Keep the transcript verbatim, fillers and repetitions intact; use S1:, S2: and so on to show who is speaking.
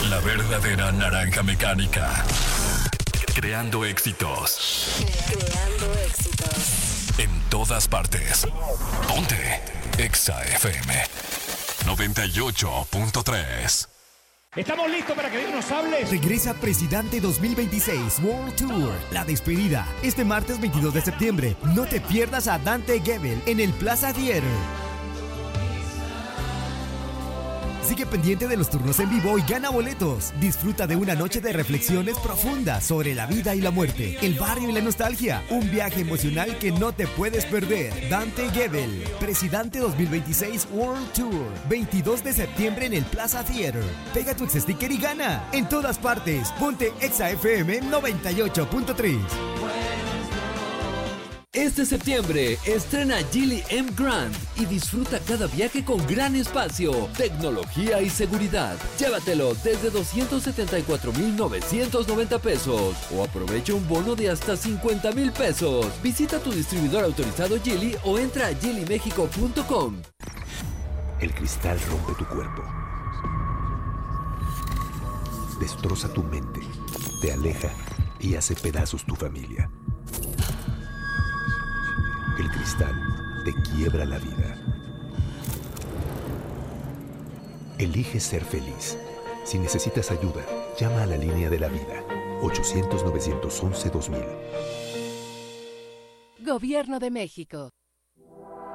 S1: La verdadera naranja mecánica. Creando éxitos.
S2: Creando éxitos.
S1: En todas partes. Ponte Exa F M noventa y ocho punto tres.
S3: Estamos listos para que Dios nos hable.
S4: Regresa Presidente dos mil veintiséis World Tour. La despedida. Este martes veintidós de septiembre. No te pierdas a Dante Gebel en el Plaza Theater. Sigue pendiente de los turnos en vivo y gana boletos. Disfruta de una noche de reflexiones profundas sobre la vida y la muerte, el barrio y la nostalgia. Un viaje emocional que no te puedes perder. Dante Gebel, Presidente dos mil veintiséis World Tour. veintidós de septiembre en el Plaza Theater. Pega tu ex-sticker y gana. En todas partes. Ponte Exa F M noventa y ocho punto tres.
S5: Este septiembre estrena Geely M Grand y disfruta cada viaje con gran espacio, tecnología y seguridad. Llévatelo desde doscientos setenta y cuatro mil novecientos noventa pesos o aprovecha un bono de hasta cincuenta mil pesos. Visita tu distribuidor autorizado Geely o entra a geely mexico punto com.
S6: El cristal rompe tu cuerpo, destroza tu mente, te aleja y hace pedazos tu familia. El cristal te quiebra la vida. Elige ser feliz. Si necesitas ayuda, llama a la línea de la vida. ochocientos, novecientos once, dos mil.
S2: Gobierno de México.